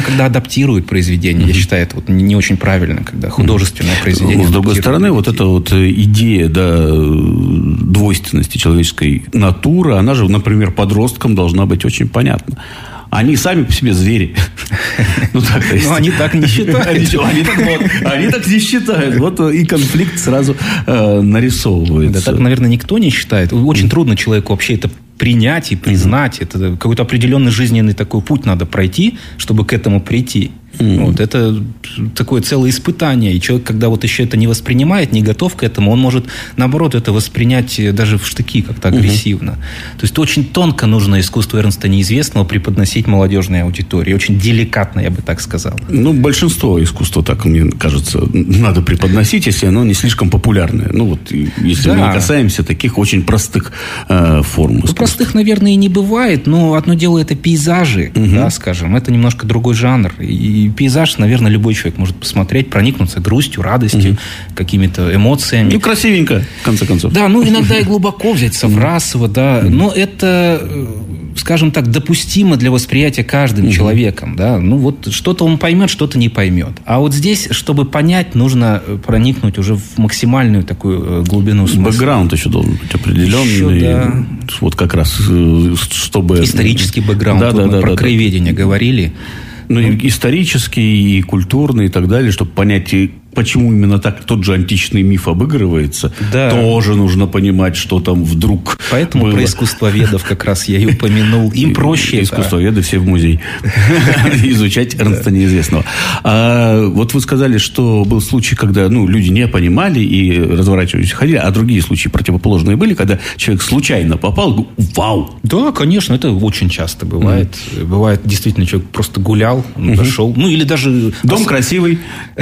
когда адаптируют произведение, я считаю, это вот не очень правильно, когда художественное произведение. С другой стороны, вот эта вот идея, да, двойственности человеческой натуры, она же, например, подросткам должна быть очень понятна. Они сами по себе звери. Ну, они так не считают. Они так не считают. Вот и конфликт сразу нарисовывается. Да так, наверное, никто не считает. Очень трудно человеку вообще это принять и признать. Это какой-то определенный жизненный такой путь надо пройти, чтобы к этому прийти. Вот, это такое целое испытание. И человек, когда вот еще это не воспринимает, не готов к этому, он может, наоборот, это воспринять даже в штыки как-то агрессивно. То есть очень тонко нужно искусство Эрнста Неизвестного преподносить молодежной аудитории. Очень деликатно, я бы так сказал. Ну, большинство искусства, так мне кажется, надо преподносить, если оно не слишком популярное. Ну, вот, если мы касаемся таких очень простых форм искусства. Простых, наверное, и не бывает, но одно дело это пейзажи, да, скажем. Это немножко другой жанр. И пейзаж, наверное, любой человек может посмотреть, проникнуться грустью, радостью, какими-то эмоциями. Ну, красивенько, в конце концов. Да, ну, иногда и глубоко взять Саврасова, да. Но это, скажем так, допустимо для восприятия каждым человеком, да. Ну, вот что-то он поймет, что-то не поймет. А вот здесь, чтобы понять, нужно проникнуть уже в максимальную такую глубину смысла. Бэкграунд еще должен быть определенный. Еще, да. Вот как раз, чтобы... Исторический бэкграунд. Мы про краеведение говорили. Ну, и исторический, и культурный, и так далее, чтобы понять, почему именно так тот же античный миф обыгрывается, тоже нужно понимать, что там вдруг Поэтому было. Про искусствоведов как раз я и упомянул. Им проще. Искусствоведы все в музей изучать Эрнста Неизвестного. Вот вы сказали, что был случай, когда люди не понимали и разворачивались, ходили, а другие случаи противоположные были, когда человек случайно попал, вау! Да, конечно, это очень часто бывает. Бывает, действительно, человек просто гулял, дошел. Ну, или даже... Дом красивый,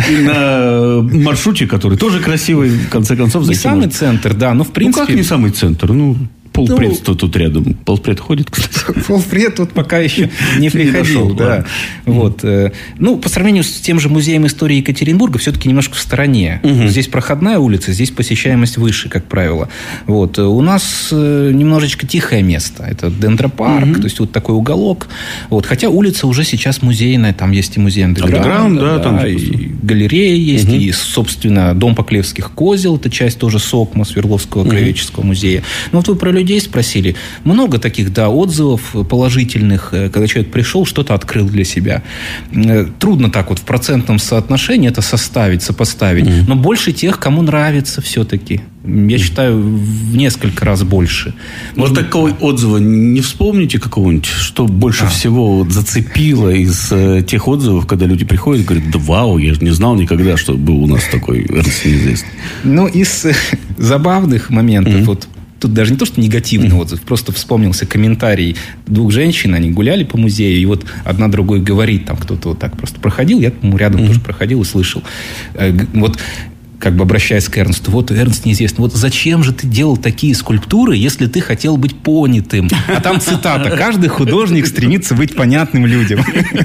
на маршруте, который тоже красивый, в конце концов. Не самый центр, да, но в принципе... Ну, как не самый центр? Полпред тут рядом. Полпред ходит, кстати. Полпред тут пока еще не приходил. Да. Вот. Ну, по сравнению с тем же музеем истории Екатеринбурга, все-таки немножко в стороне. Здесь проходная улица, здесь посещаемость выше, как правило. Вот. У нас немножечко тихое место. Это дендропарк, то есть вот такой уголок. Вот. Хотя улица уже сейчас музейная. Там есть и музей андеграунд, там и галерея есть, и, собственно, дом Поклевских козел. Это часть тоже СОКМа, Свердловского краеведческого музея. Ну, вот вы про людей спросили. Много таких, отзывов положительных, когда человек пришел, что-то открыл для себя. Трудно так вот в процентном соотношении это составить, сопоставить. Но больше тех, кому нравится все-таки. Я считаю, в несколько раз больше. Вот такого отзыва не вспомните какого-нибудь, что больше всего зацепило из тех отзывов, когда люди приходят и говорят, да вау, я же не знал никогда, что был у нас такой Эрнст Неизвестный. Ну, из забавных моментов, вот тут даже не то, что негативный отзыв, просто вспомнился комментарий двух женщин, они гуляли по музею, и вот одна другой говорит, там кто-то вот так просто проходил, я рядом тоже проходил и слышал. Вот как бы обращаясь к Эрнсту, вот Эрнст Неизвестный, вот зачем же ты делал такие скульптуры, если ты хотел быть понятым? А там цитата: каждый художник стремится быть понятным людям.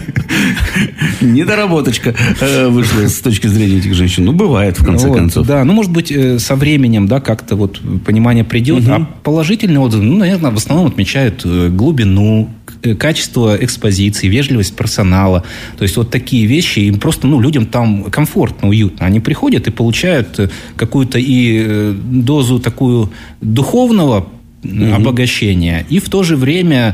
Недоработочка вышла с точки зрения этих женщин. Ну, бывает, в конце концов. Да, ну, может быть, со временем, как-то вот понимание придет. А положительные отзывы, наверное, в основном отмечают глубину, качество экспозиции, вежливость персонала. То есть, вот такие вещи. Им просто, людям там комфортно, уютно. Они приходят и получают какую-то и дозу такую духовного обогащения, и в то же время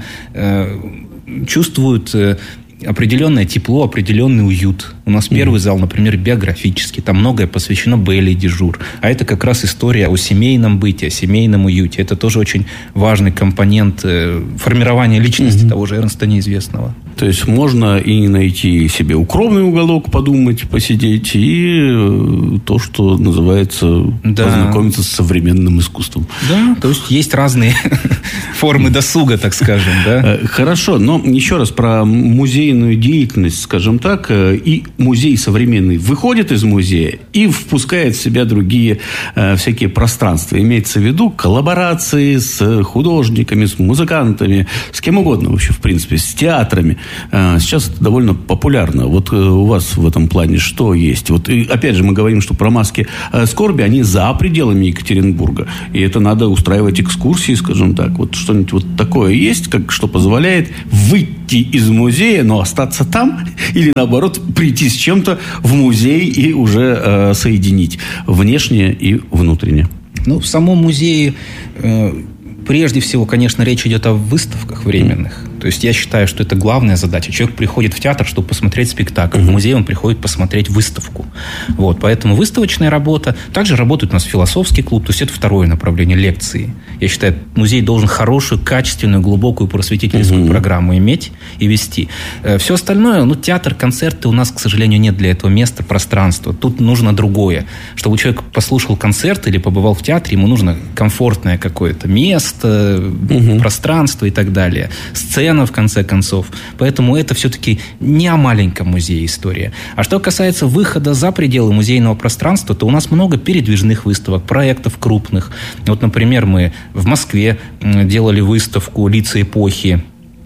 чувствуют определенное тепло, определенный уют. У нас первый зал, например, биографический. Там многое посвящено Белле Дежур. А это как раз история о семейном быте, о семейном уюте. Это тоже очень важный компонент формирования личности того же Эрнста Неизвестного. То есть, можно и найти себе укромный уголок, подумать, посидеть, и то, что называется, познакомиться с современным искусством. Да, то есть, есть разные формы досуга, так скажем. Да? Хорошо, но еще раз про музейную деятельность, скажем так, и музей современный выходит из музея и впускает в себя другие всякие пространства. Имеется в виду коллаборации с художниками, с музыкантами, с кем угодно вообще, в принципе, с театрами. Сейчас это довольно популярно. Вот у вас в этом плане что есть? Вот, и опять же, мы говорим, что про маски скорби, они за пределами Екатеринбурга. И это надо устраивать экскурсии, скажем так. Вот что-нибудь вот такое есть, что позволяет выйти из музея, но остаться там? Или, наоборот, прийти с чем-то в музей и уже соединить внешнее и внутреннее? Ну, в самом музее... Прежде всего, конечно, речь идет о выставках временных. То есть я считаю, что это главная задача. Человек приходит в театр, чтобы посмотреть спектакль. В музей он приходит посмотреть выставку. Вот, поэтому выставочная работа. Также работает у нас философский клуб. То есть это второе направление — лекции. Я считаю, музей должен хорошую, качественную, глубокую просветительскую программу иметь и вести. Все остальное, театр, концерты, у нас, к сожалению, нет для этого места, пространства. Тут нужно другое. Чтобы человек послушал концерт или побывал в театре, ему нужно комфортное какое-то место, пространство и так далее. Сцена, в конце концов. Поэтому это все-таки не о маленьком музее история. А что касается выхода за пределы музейного пространства, то у нас много передвижных выставок, проектов крупных. Вот, например, мы в Москве делали выставку «Лица эпохи».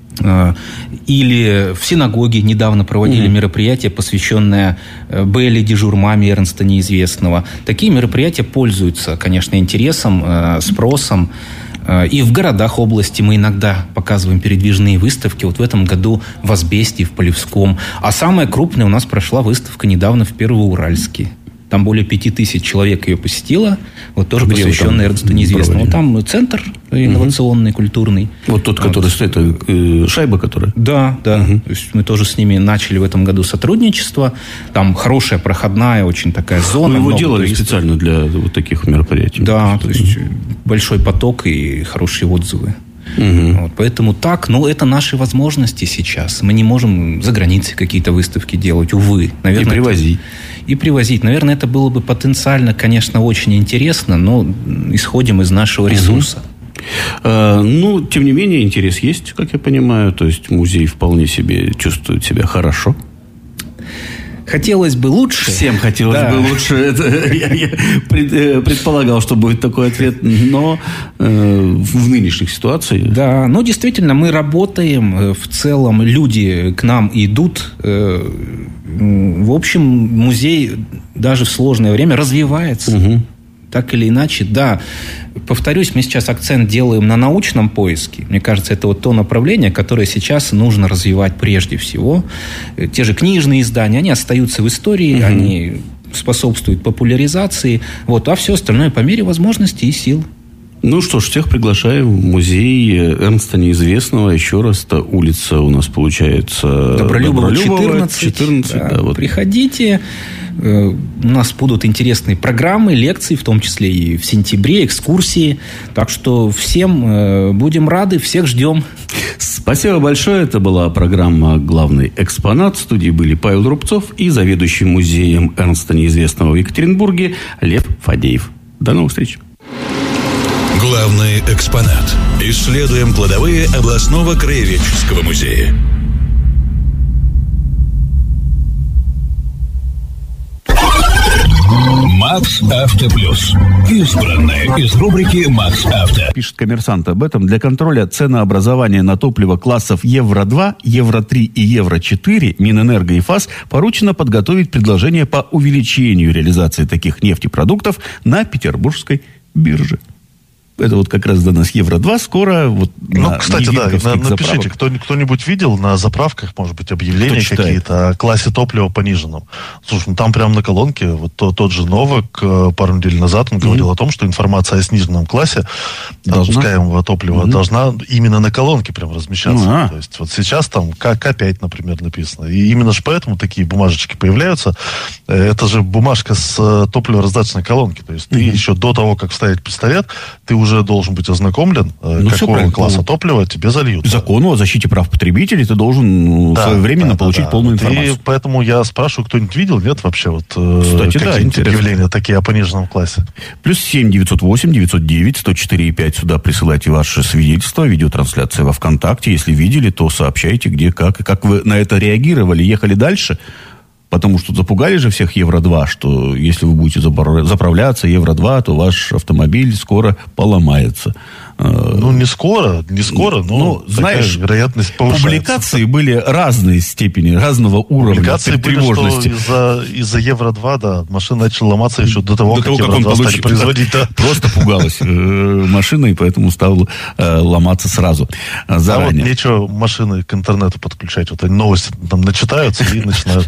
Или в синагоге недавно проводили мероприятие, посвященное Белле Дежурмаме Эрнста Неизвестного. Такие мероприятия пользуются, конечно, интересом, спросом. И в городах области мы иногда показываем передвижные выставки. Вот в этом году в Асбесте, в Полевском. А самая крупная у нас прошла выставка недавно в Первоуральске. Там более 5000 человек ее посетило. Вот тоже посвященный Эрнсту Неизвестному. Там центр инновационный, культурный. Вот тот, который стоит, шайба, которая? Да. То есть мы тоже с ними начали в этом году сотрудничество. Там хорошая проходная, очень такая зона. Его делали специально для вот таких мероприятий. Да, то есть большой поток и хорошие отзывы. Вот, поэтому так, это наши возможности сейчас. Мы не можем за границей какие-то выставки делать, увы. Наверное, и привозить. Наверное, это было бы потенциально, конечно, очень интересно, но исходим из нашего ресурса. Тем не менее, интерес есть, как я понимаю. То есть музей вполне себе чувствует себя хорошо. Хотелось бы лучше. Всем хотелось бы лучше. Я предполагал, что будет такой ответ. Но в нынешних ситуациях... Да, действительно, мы работаем. В целом люди к нам идут. В общем, музей даже в сложное время развивается. Так или иначе, да. Повторюсь, мы сейчас акцент делаем на научном поиске. Мне кажется, это вот то направление, которое сейчас нужно развивать прежде всего. Те же книжные издания, они остаются в истории, они способствуют популяризации. А все остальное по мере возможностей и сил. Что ж, всех приглашаем в музей Эрнста Неизвестного. Еще раз, это улица у нас получается... Добролюбова 14. Да. Приходите. У нас будут интересные программы, лекции, в том числе и в сентябре, экскурсии. Так что всем будем рады, всех ждем. Спасибо большое. Это была программа «Главный экспонат». В студии были Павел Рубцов и заведующий музеем Эрнста Неизвестного в Екатеринбурге Лев Фадеев. До новых встреч. Главный экспонат. Исследуем кладовые областного краеведческого музея. Макс Авто Плюс. Избранное из рубрики Макс Авто. Пишет «Коммерсант» об этом. Для контроля ценообразования на топливо классов Евро-2, Евро-3 и Евро-4 Минэнерго и ФАС поручено подготовить предложение по увеличению реализации таких нефтепродуктов на петербургской бирже. Это вот как раз до нас Евро-2 скоро. Кстати, напишите, кто-нибудь видел на заправках, может быть, объявления какие-то о классе топлива пониженном? Слушай, там прямо на колонке, тот же Новак пару недель назад он говорил о том, что информация о сниженном классе отпускаемого топлива должна именно на колонке прям размещаться. То есть сейчас там К5, например, написано. И именно же поэтому такие бумажечки появляются. Это же бумажка с топливораздаточной колонки. То есть ты еще до того, как вставить пистолет, ты уже должен быть ознакомлен, какого класса топлива тебе зальют. Закону о защите прав потребителей ты должен своевременно получить полную информацию. И поэтому я спрашиваю, кто-нибудь видел, нет вообще какие-нибудь объявления такие о пониженном классе? +7 908 909 104 5. Сюда присылайте ваши свидетельства, видеотрансляция во ВКонтакте. Если видели, то сообщайте, где, как. И как вы на это реагировали, ехали дальше. Потому что запугали же всех Евро-2, что если вы будете заправляться Евро-2, то ваш автомобиль скоро поломается. Ну, не скоро, но знаешь, вероятность повышается. Публикации были разной степени, разного уровня тревожности. Были, что из-за Евро-2, да, машина начала ломаться еще до того, как Евро-2 стали производить. Да. Просто пугалась машина, и поэтому стала ломаться сразу, заранее. А вот нечего машины к интернету подключать. Вот они новости там начитаются и начинают